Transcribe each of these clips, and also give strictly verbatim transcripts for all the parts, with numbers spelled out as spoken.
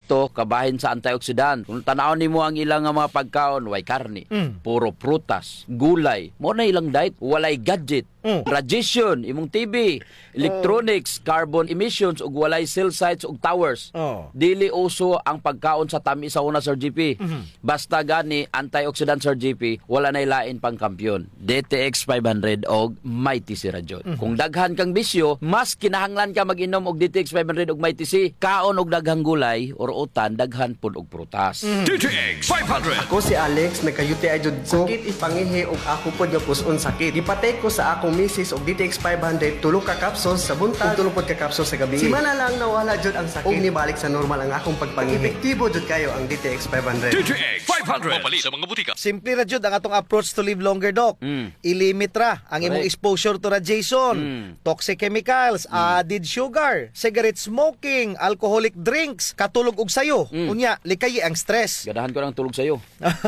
kompleto kabahin sa antioxidant. Kung tanawon nimo ang ilang nga mga pagkaon, way karne, mm. puro prutas, gulay, mo na ilang diet, walay gadget, mm. radiation, imong T V, electronics, oh. carbon emissions ug walay cell sites ug towers. Oh. Dili uso ang pagkaon sa tamis sa una, Sir G P. Mm-hmm. Basta gani antioxidant, Sir G P, wala nay lain pang kampyon. D T X five hundred og Mighty C Rajon. Mm-hmm. Kung daghan kang bisyo, mas kinahanglan ka mag-inom og D T X five hundred og Mighty C. Kaon og daghang gulay or utan, daghan pud og prutas. Mm. D T X five hundred. Ako si Alex, nagkayuti ay jud ko. Sakit ipangihi og ako pud nga puson sakit. Ipatay ko sa akong misis og D T X five hundred tulo ka capsules sa buntag, tulo pod ka capsules sa gabi. Si mana lang nawala jud ang sakit. Og nibalik sa normal ang akong pagpangihi. Epektibo jud kayo ang D T X five hundred. D T X five hundred. Mapali sa mga butika. Simple ra jud ang atong approach to live longer, Doc. Mm. Ilimit ra ang imong exposure to radiation, mm. toxic chemicals, mm. added sugar, cigarette smoking, alcoholic drinks, katulog og sayo. Mm. Unya, likayi ang stress. Gadahan ko ng tulog sayo.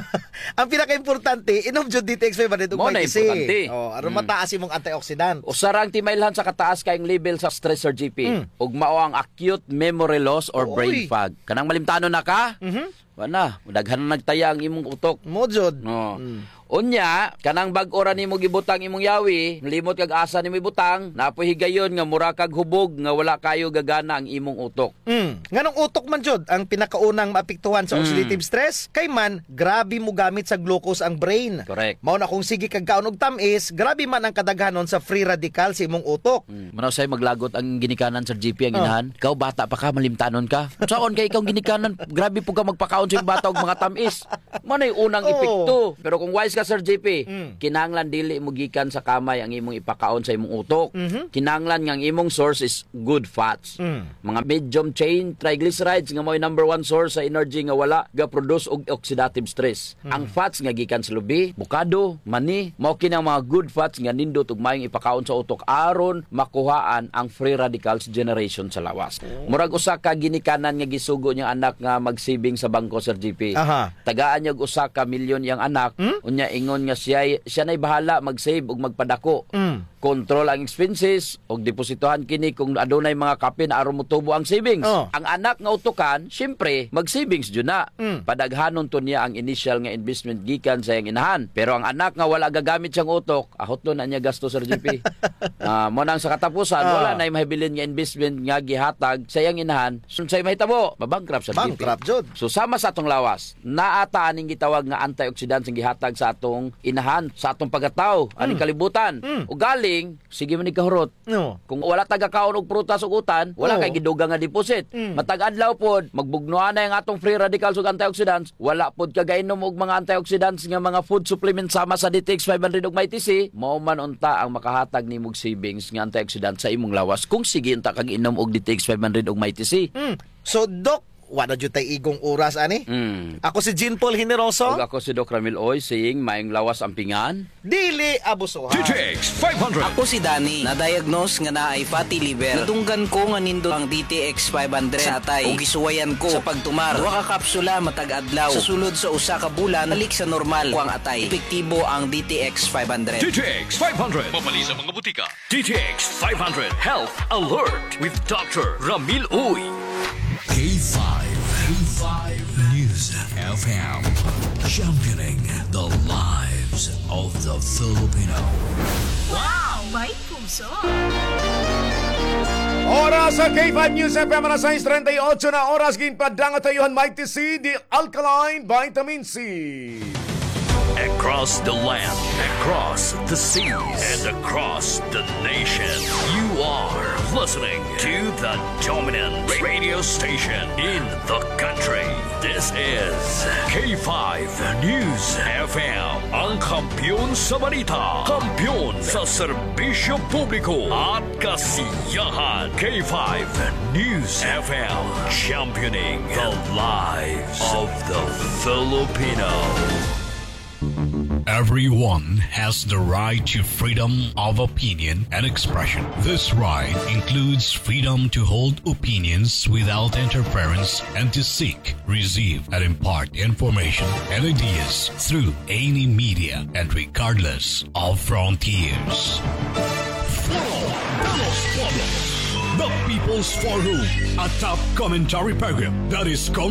Ang pinaka-importante, inom jud D T X five hundred ug Mighty C. Oh, aron mm. mataas imong antioxidant. Usarang timailhan sa kataas kayong level sa stress, Sir G P. Mm. Ug mao ang acute memory loss or Oy. brain fog. Kanang malimtanon na ka? Mhm. Wala, daghan na nagtaya ang imong utok. Mojod. No. Mm. Unya, kanang bag-ora nimo gibutang imong yawi, limot kag asa nimo ibutang, napoy higayon nga mura kag hubog nga wala kayo gagana ang imong utok. Mm. Nganong utok man jud ang pinakaunang maapektuhan sa oxidative mm. stress? Kay man grabe mo gamit sa glucose ang brain. Correct. Mao na kung sige kag kaon og tamis, grabe man ang kadaghanon sa free radical sa imong utok. Mm. Manaw say maglagot ang ginikanan sa G P ang inahan. Oh. Ikaw bata pa ka, malimtanon ka. Saon kay ikaw ginikanan, grabe po ka magpakaon sa bata og mga tamis. Mo na unang oh. epekto. Pero kung wise ka, Sir J P, mm. kinahanglan dili mo gikan sa kamay ang imong ipakaon sa imong utok. Mm-hmm. Kinahanglan nga ang imong source is good fats. Mm. Mga medium chain triglycerides nga mo'y number one source sa energy nga wala ga produce og oxidative stress. Mm. Ang fats nga gikan sa lubi, bukado, mani, mao kini ang mga good fats nga nindot ug mayong ipakaon sa utok aron makuhaan ang free radicals generation sa lawas. Oh. Murag usa ka ginikanan nga gisugo niyang anak nga mag-saving sa bangko, Sir G P. Aha. Tagaan niya usa ka milyon yang anak, hmm? unya ingon nga siya siya nay bahala mag-save ug magpadako. Mm. Control ang expenses ug depositohan kini kung adunay mga kape na aron motubo ang savings. Oh. Ang anak nga utukan, syempre mag-savings jud na. Mm. Padaghanon to niya ang initial nga investment gikan sa iyang inahan. Pero ang anak nga wala gagamit siyang utok, ahot na niya gasto, Sir G P. uh, mo nang sa katapusan, oh. wala na mahibilin nga investment nga gihatag sa iyang inahan. Sunsay mahitabo, mabankrupt sa G P. Bankrupt jud. So sama sa atong lawas, naata aning gitawag nga antioxidants nga gihatag sa atong inahan, sa atong pagkatao, aning mm. kalibutan. Mm. Ugali sige man ikahurot. No. Kung wala taga-kaon og prutas ug utan, wala oh. kay giduga nga deposit. Mm. Matag adlaw pod, magbugnuan na ang atong free radicals ug antioxidants, wala pod ka gainom og mga antioxidants nga mga food supplements sama sa D T X five hundred ug Mighty C, mao man unta ang makahatag nimo og savings nga antioxidants sa imong lawas kung sige unta kag inom og D T X five hundred ug Mighty C. Mm. So Doc, wala dyan tayo igong oras, ani? Mm. Ako si Jean Paul Generoso. Ug ako si Doc Ramil Oy, saying mayong lawas ang pingan. Dili abusuhan. D T X five hundred. Ako si Danny, na-diagnose nga na ay fatty liver. Natunggan ko nga nindo ang D T X five hundred sa atay. Ug gisuwayan ko sa pagtumar. Duha ka kapsula matag adlaw. Sa sulod sa usa ka bulan, balik sa normal ko ang atay. Epektibo ang D T X five hundred. D T X five hundred. Mapali sa mga butika. D T X five hundred Health Alert with Doctor Ramil Uy. K five. K five News F M. Championing the lives of the Filipino. Wow! May puso! Oras sa K five News F M, alas sais thirty-eight na oras, ginpadangat tayuhan Mighty C, the Alkaline Vitamin C. Across the land, across the seas, and across the nation, you are listening to the dominant radio station in the country. This is K five News F M, ang kampiyon sa balita, kampiyon sa serbisyo publiko at kasiyahan. K five News F M, championing the lives of the Filipino. Everyone has the right to freedom of opinion and expression. This right includes freedom to hold opinions without interference and to seek, receive, and impart information and ideas through any media and regardless of frontiers. The People's Forum, a top commentary program that is